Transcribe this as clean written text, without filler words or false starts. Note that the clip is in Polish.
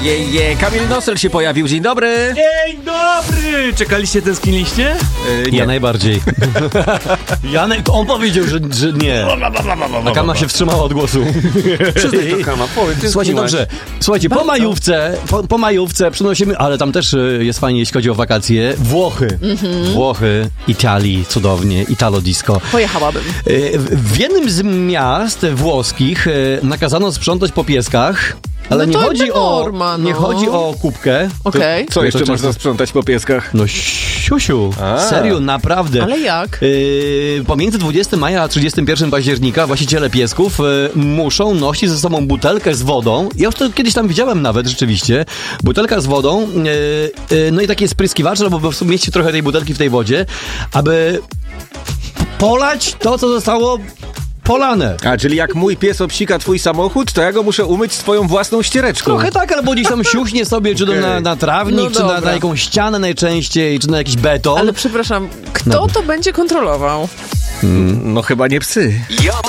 Kamil Nosel się pojawił, dzień dobry. Dzień dobry! Czekaliście, tęskniliście? Ja najbardziej. Janek, on powiedział, że nie. A Kama się wstrzymała od głosu. Przyznaj to, Kama, powiedz. Słuchajcie, dobrze. Słuchajcie, po majówce przenosimy, ale tam też jest fajnie, jeśli chodzi o wakacje. Włochy, Italii, cudownie, Italo disco. Pojechałabym. W jednym z miast włoskich nakazano sprzątać po pieskach. Ale No nie to chodzi norma, nie chodzi o kubkę. Okej. Co jeszcze to można sprzątać po pieskach? No siusiu, serio, naprawdę. Ale jak? Pomiędzy 20 maja a 31 października właściciele piesków muszą nosić ze sobą butelkę z wodą. Ja już to kiedyś tam widziałem nawet, rzeczywiście. Butelka z wodą, no i takie spryskiwacze, bo po prostu mieści trochę tej butelki w tej wodzie, aby polać to, co zostało polane. A, czyli jak mój pies obsika twój samochód, to ja go muszę umyć swoją własną ściereczką. Trochę tak, albo gdzieś tam siuśnie sobie, czy to na trawnik, No czy na dobra. jakąś ścianę najczęściej, czy na jakiś beton. Ale przepraszam, kto to będzie kontrolował? No chyba nie psy.